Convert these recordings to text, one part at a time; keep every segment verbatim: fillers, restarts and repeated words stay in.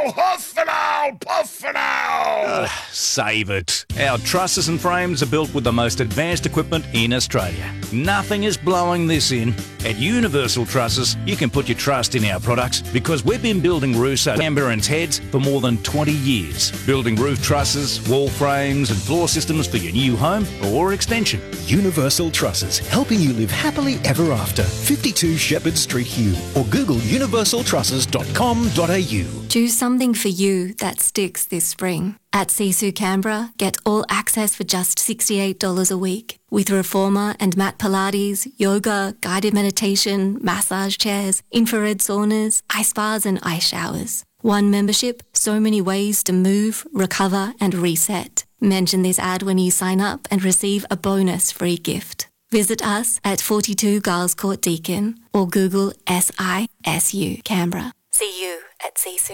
now! Huff and owl! Puff and owl! Uh, save it. Our trusses and frames are built with the most advanced equipment in Australia. Nothing is blowing this in. At Universal Trusses, you can put your trust in our products because we've been building roofs at Canberra and Heads for more than twenty years. Building roof trusses, wall frames and floor systems for your new home or extension. Universal Trusses, helping you live happily ever after. fifty-two Shepherd Street, Hugh, or Google universal trusses dot com dot a u. Do something for you that sticks this spring. At Sisu Canberra, get all access for just sixty-eight dollars a week. With Reformer and mat Pilates, yoga, guided meditation, massage chairs, infrared saunas, ice baths and ice showers. One membership, so many ways to move, recover and reset. Mention this ad when you sign up and receive a bonus free gift. Visit us at forty-two Giles Court Deakin or Google S I S U Canberra. See you at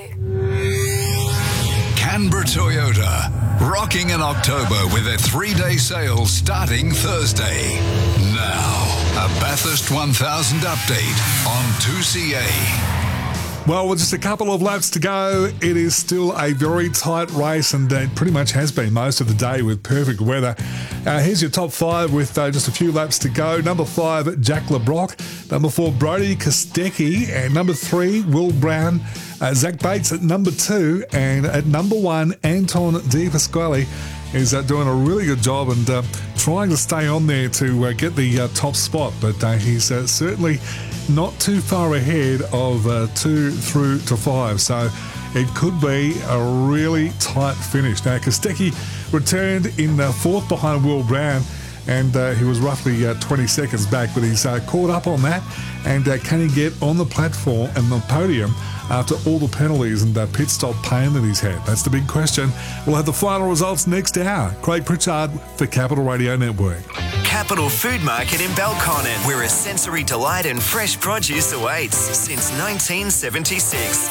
Sisu. Canberra Toyota, rocking in October with a three-day sale starting Thursday. Now, a Bathurst one thousand update on two C A. Well, with just a couple of laps to go, it is still a very tight race, and it pretty much has been most of the day with perfect weather. Uh, here's your top five with uh, just a few laps to go. Number five, Jack LeBrock. Number four, Brody Kostecki. And number three, Will Brown. Uh, Zach Bates at number two. And at number one, Anton De Pasquale is uh, doing a really good job and uh, trying to stay on there to uh, get the uh, top spot. But uh, he's uh, certainly not too far ahead of uh, two through to five. So it could be a really tight finish. Now, Kostecki returned in uh, fourth behind Will Brown, and uh, he was roughly uh, twenty seconds back, but he's uh, caught up on that. And uh, can he get on the platform and the podium after all the penalties and uh, pit stop pain that he's had? That's the big question. We'll have the final results next hour. Craig Pritchard for Capital Radio Network. Capital Food Market in Belconnen, where a sensory delight and fresh produce awaits since nineteen seventy-six.